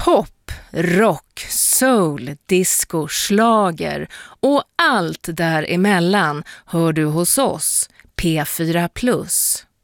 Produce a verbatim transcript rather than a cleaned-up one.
Pop, rock, soul, disco, schlager och allt däremellan hör du hos oss, P fyra plus.